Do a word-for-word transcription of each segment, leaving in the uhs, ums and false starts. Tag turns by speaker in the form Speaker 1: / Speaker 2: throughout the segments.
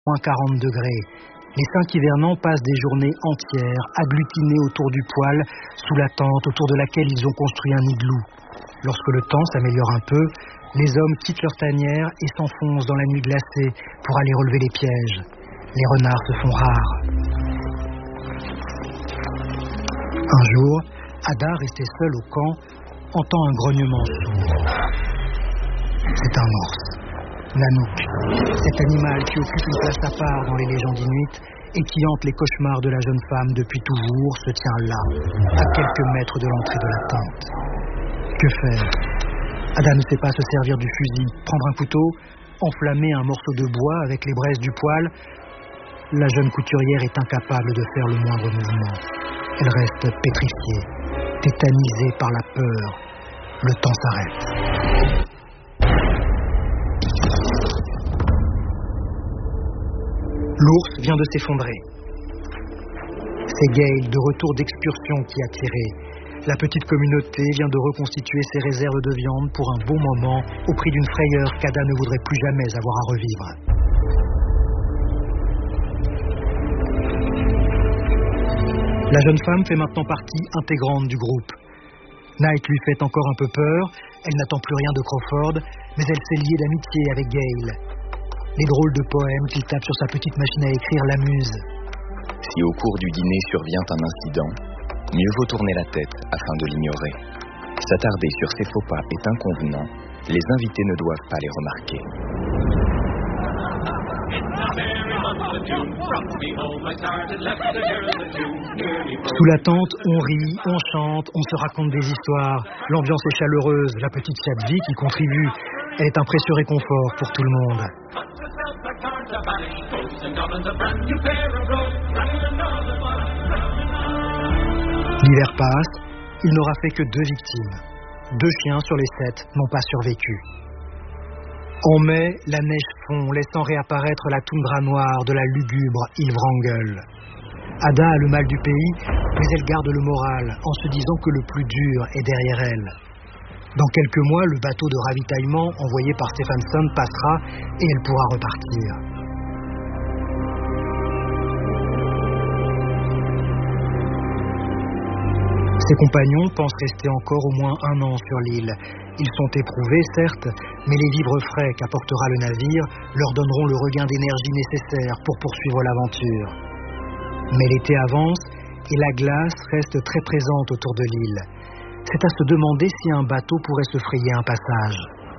Speaker 1: moins quarante degrés. Les cinq hivernants passent des journées entières, agglutinés autour du poêle, sous la tente autour de laquelle ils ont construit un igloo. Lorsque le temps s'améliore un peu, les hommes quittent leur tanière et s'enfoncent dans la nuit glacée pour aller relever les pièges. Les renards se font rares. Un jour, Ada, restée seule au camp, entend un grognement sourd. C'est un ours. Nanook, cet animal qui occupe une place à part dans les légendes inuites et qui hante les cauchemars de la jeune femme depuis toujours, se tient là, à quelques mètres de l'entrée de la tente. Que faire? Ada ne sait pas se servir du fusil, prendre un couteau, enflammer un morceau de bois avec les braises du poêle. La jeune couturière est incapable de faire le moindre mouvement. Elle reste pétrifiée, tétanisée par la peur. Le temps s'arrête. L'ours vient de s'effondrer. C'est Gale, de retour d'excursion, qui a tiré. La petite communauté vient de reconstituer ses réserves de viande pour un bon moment, au prix d'une frayeur qu'Ada ne voudrait plus jamais avoir à revivre. La jeune femme fait maintenant partie intégrante du groupe. Night lui fait encore un peu peur, elle n'attend plus rien de Crawford, mais elle s'est liée d'amitié avec Gale. Les drôles de poèmes qu'il tape sur sa petite machine à écrire l'amusent.
Speaker 2: Si au cours du dîner survient un incident, mieux vaut tourner la tête afin de l'ignorer. S'attarder sur ces faux pas est inconvenant, les invités ne doivent pas les remarquer.
Speaker 1: Sous la tente, on rit, on chante, on se raconte des histoires. L'ambiance est chaleureuse, la petite chatte vie qui contribue. Elle est un précieux réconfort pour tout le monde. L'hiver passe, il n'aura fait que deux victimes. Deux chiens sur les sept n'ont pas survécu. En mai, la neige fond, laissant réapparaître la toundra noire de la lugubre île Wrangel. Ada a le mal du pays, mais elle garde le moral en se disant que le plus dur est derrière elle. Dans quelques mois, le bateau de ravitaillement envoyé par Stephenson passera et elle pourra repartir. Ses compagnons pensent rester encore au moins un an sur l'île. Ils sont éprouvés, certes, mais les vivres frais qu'apportera le navire leur donneront le regain d'énergie nécessaire pour poursuivre l'aventure. Mais l'été avance et la glace reste très présente autour de l'île. C'est à se demander si un bateau pourrait se frayer un passage.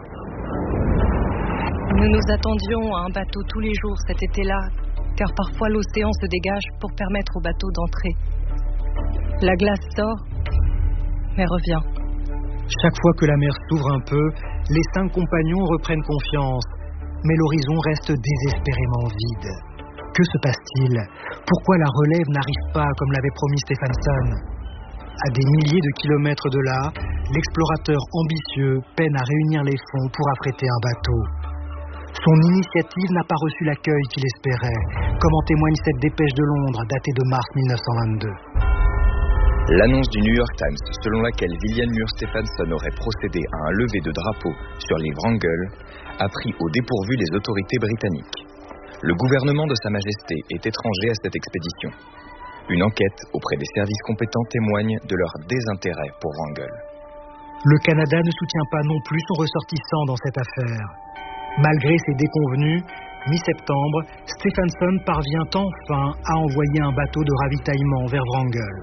Speaker 3: Nous nous attendions à un bateau tous les jours cet été-là, car parfois l'océan se dégage pour permettre au bateau d'entrer. La glace sort, mais revient.
Speaker 1: Chaque fois que la mer s'ouvre un peu, les cinq compagnons reprennent confiance, mais l'horizon reste désespérément vide. Que se passe-t-il? Pourquoi la relève n'arrive pas comme l'avait promis Stephenson? À des milliers de kilomètres de là, l'explorateur ambitieux peine à réunir les fonds pour affréter un bateau. Son initiative n'a pas reçu l'accueil qu'il espérait, comme en témoigne cette dépêche de Londres datée de mars mille neuf cent vingt-deux.
Speaker 2: L'annonce du New York Times, selon laquelle Lillian Muir Stephenson aurait procédé à un lever de drapeau sur l'île Wrangel, a pris au dépourvu les autorités britanniques. Le gouvernement de Sa Majesté est étranger à cette expédition. Une enquête auprès des services compétents témoigne de leur désintérêt pour Wrangel.
Speaker 1: Le Canada ne soutient pas non plus son ressortissant dans cette affaire. Malgré ses déconvenues, mi-septembre, Stephenson parvient enfin à envoyer un bateau de ravitaillement vers Wrangel.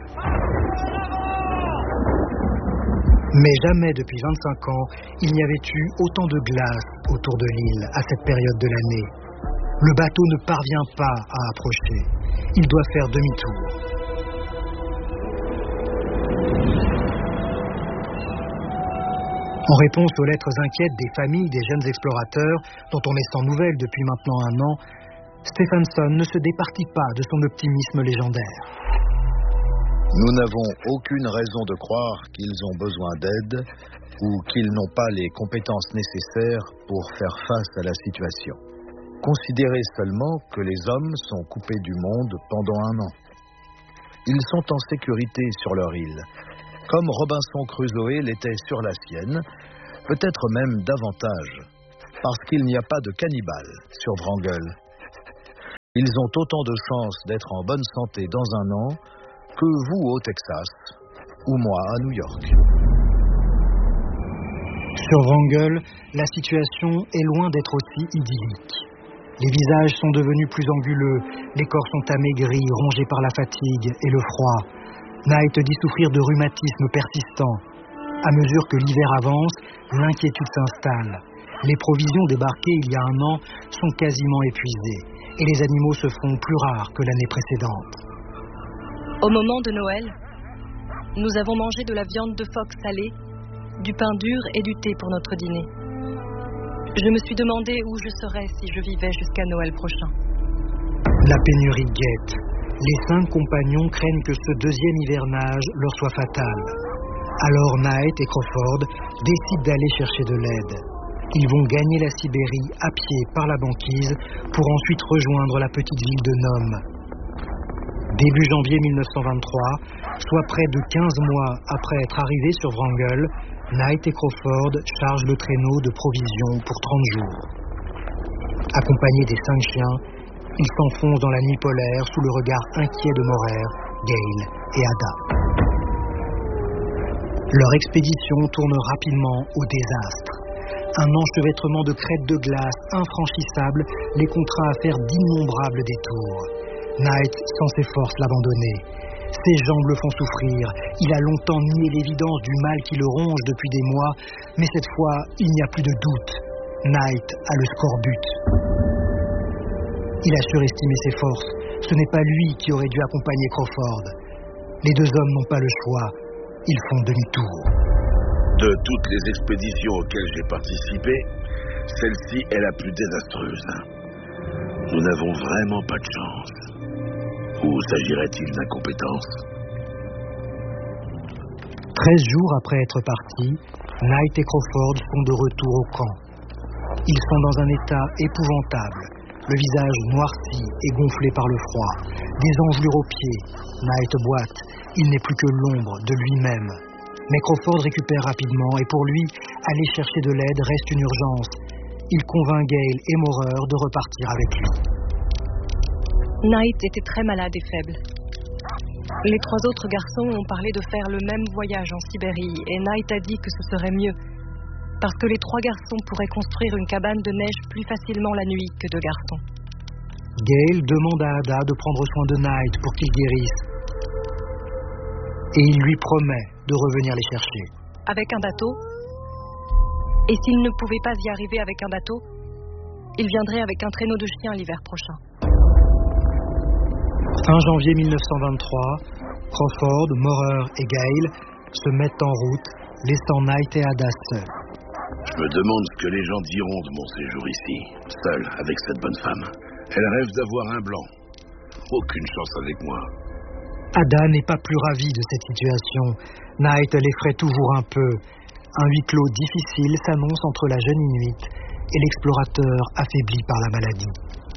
Speaker 1: Mais jamais depuis vingt-cinq ans, il n'y avait eu autant de glace autour de l'île à cette période de l'année. Le bateau ne parvient pas à approcher. Il doit faire demi-tour. En réponse aux lettres inquiètes des familles des jeunes explorateurs, dont on est sans nouvelles depuis maintenant un an, Stephenson ne se départit pas de son optimisme légendaire.
Speaker 4: Nous n'avons aucune raison de croire qu'ils ont besoin d'aide ou qu'ils n'ont pas les compétences nécessaires pour faire face à la situation. Considérez seulement que les hommes sont coupés du monde pendant un an. Ils sont en sécurité sur leur île, comme Robinson Crusoe l'était sur la sienne, peut-être même davantage, parce qu'il n'y a pas de cannibales sur Wrangel. Ils ont autant de chances d'être en bonne santé dans un an que vous au Texas ou moi à New York.
Speaker 1: Sur Wrangell, la situation est loin d'être aussi idyllique. Les visages sont devenus plus anguleux, les corps sont amaigris, rongés par la fatigue et le froid. Knight dit souffrir de rhumatisme persistant. À mesure que l'hiver avance, l'inquiétude s'installe. Les provisions débarquées il y a un an sont quasiment épuisées et les animaux se font plus rares que l'année précédente.
Speaker 3: Au moment de Noël, nous avons mangé de la viande de phoque salée, du pain dur et du thé pour notre dîner. Je me suis demandé où je serais si je vivais jusqu'à Noël prochain.
Speaker 1: La pénurie guette. Les cinq compagnons craignent que ce deuxième hivernage leur soit fatal. Alors Knight et Crawford décident d'aller chercher de l'aide. Ils vont gagner la Sibérie à pied par la banquise pour ensuite rejoindre la petite ville de Nome. Début janvier mille neuf cent vingt-trois, soit près de quinze mois après être arrivés sur Wrangell, Knight et Crawford chargent le traîneau de provisions pour trente jours. Accompagnés des cinq chiens, ils s'enfoncent dans la nuit polaire sous le regard inquiet de Morer, Gale et Ada. Leur expédition tourne rapidement au désastre. Un enchevêtrement de crêtes de glace infranchissables les contraint à faire d'innombrables détours. Knight sent ses forces l'abandonner. Ses jambes le font souffrir. Il a longtemps nié l'évidence du mal qui le ronge depuis des mois, mais cette fois, il n'y a plus de doute. Knight a le scorbut. Il a surestimé ses forces. Ce n'est pas lui qui aurait dû accompagner Crawford. Les deux hommes n'ont pas le choix. Ils font demi-tour.
Speaker 5: De toutes les expéditions auxquelles j'ai participé, celle-ci est la plus désastreuse. Nous n'avons vraiment pas de chance. Ou s'agirait-il d'incompétence?
Speaker 1: Treize jours après être partis, Knight et Crawford sont de retour au camp. Ils sont dans un état épouvantable, le visage noirci et gonflé par le froid, des engelures aux pieds. Knight boite, il n'est plus que l'ombre de lui-même. Mais Crawford récupère rapidement et pour lui, aller chercher de l'aide reste une urgence. Il convainc Gale et Morer de repartir avec lui.
Speaker 3: Knight était très malade et faible. Les trois autres garçons ont parlé de faire le même voyage en Sibérie et Knight a dit que ce serait mieux parce que les trois garçons pourraient construire une cabane de neige plus facilement la nuit que deux garçons.
Speaker 1: Gale demande à Ada de prendre soin de Knight pour qu'il guérisse et il lui promet de revenir les chercher.
Speaker 3: Avec un bateau, et s'il ne pouvait pas y arriver avec un bateau, il viendrait avec un traîneau de chiens l'hiver prochain.
Speaker 1: Fin janvier mille neuf cent vingt-trois, Crawford, Morer et Gale se mettent en route, laissant Knight et Ada seuls.
Speaker 5: Je me demande ce que les gens diront de mon séjour ici, seul avec cette bonne femme. Elle rêve d'avoir un blanc. Aucune chance avec moi.
Speaker 1: Ada n'est pas plus ravie de cette situation. Knight l'effraie toujours un peu. Un huis clos difficile s'annonce entre la jeune Inuit et l'explorateur affaibli par la maladie.